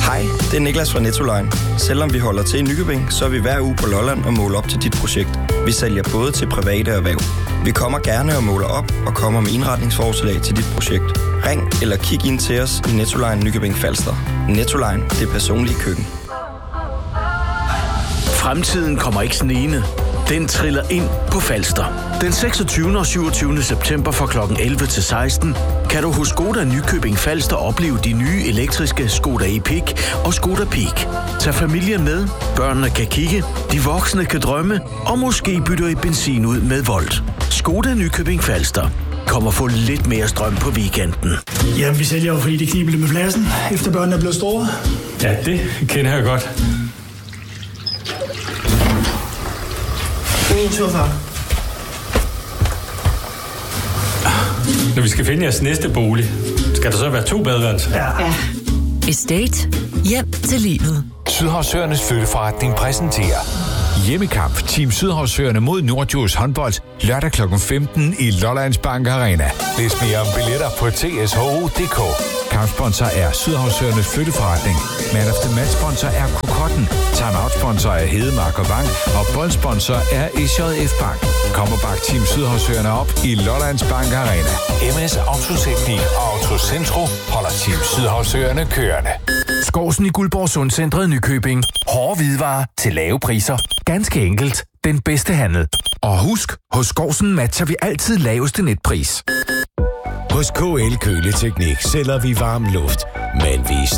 Hej, det er Niklas fra Nettoline. Selvom vi holder til i Nykøbing, så er vi hver uge på Lolland og måler op til dit projekt. Vi sælger både til private og erhverv. Vi kommer gerne og måler op og kommer med indretningsforslag til dit projekt. Ring eller kig ind til os i Nettoline Nykøbing Falster. Nettoline, det personlige køkken. Fremtiden kommer ikke snigende. Den triller ind på Falster. Den 26. og 27. september fra kl. 11 til 16 kan du hos Skoda Nykøbing Falster opleve de nye elektriske Skoda Epic og Skoda Peak. Tag familien med, børnene kan kigge, de voksne kan drømme, og måske bytter I benzin ud med Volt. Skoda Nykøbing Falster. Kom og få lidt mere strøm på weekenden. Jamen, vi sælger jo, fordi det kniber lidt med pladsen, efter børnene er blevet store. Ja, det kender jeg godt. Det er en tur, far. Når vi skal finde jeres næste bolig, skal der så være 2 badeværelser? Ja. Estate. Hjem til livet. Sydhavsøernes flytteforretning præsenterer hjemmekamp Team Sydhavsøerne mod Nordjurs håndbold lørdag kl. 15 i Lollands Bank Arena. Læs mere om billetter på tsho.dk. Kampsponsor er Sydhavsøernes flytteforretning. Man of the Match sponsor er Kokotten. Timeout sponsor er Hedemark og Vang. Og boldsponsor er SJF Bank. Kom og bak Team Sydhavsøerne op i Lollands Bank Arena. MS Autoteknik og Autocentro holder Team Sydhavsøerne kørende. Skovsen i Guldborg Sundcentret Nykøbing. Hårde hvidevarer til lave priser. Ganske enkelt. Den bedste handel. Og husk, hos Skovsen matcher vi altid laveste netpris. Hos KL Køleteknik sælger vi varm luft, men vi